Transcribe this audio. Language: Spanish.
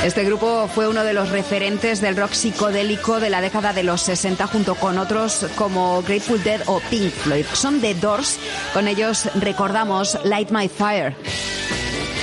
Este grupo fue uno de los referentes del rock psicodélico de la década de los 60 junto con otros como Grateful Dead o Pink Floyd. Son The Doors, con ellos recordamos Light My Fire.